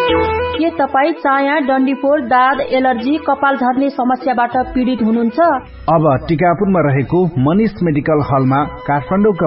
के तपाई चाया, डन्डीफोर, दाद, एलर्जी, कपाल झर्ने समस्याबाट पीडित हुनुहुन्छ? अब टिकापुरमा रहेको मनीष मेडिकल हलमा काठमाडौँका